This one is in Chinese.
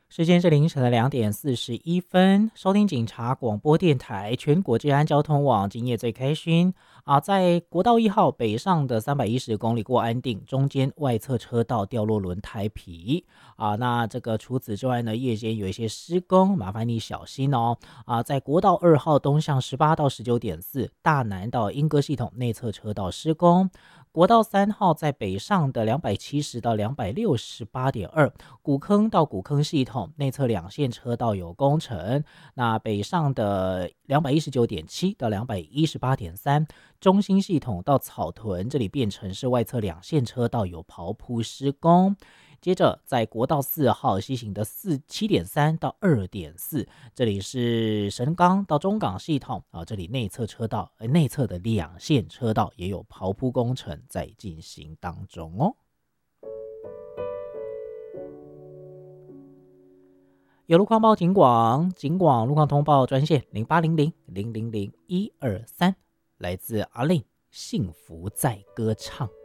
时间是凌晨的2点41分，收听警察广播电台全国治安交通网，今夜最开心在国道1号北上的310公里过安定，中间外侧车道掉落轮胎皮那这个除此之外呢，夜间有一些施工，麻烦你小心哦在国道2号东向18到19.4，大南到莺歌系统内侧车道施工。国道3号在北上的270到268.2，古坑到古坑系统内侧两线车道有工程。那北上的219.7到218.3，中心系统到草屯这里变成是外侧两线车道有刨铺施工。接着在国道4号西行的7.3到2.4，这里是神冈到中港系统这里内侧车道内侧的两线车道也有刨铺工程在进行当中哦。有路况报警广路况通报专线0800000123，来自阿令幸福在歌唱。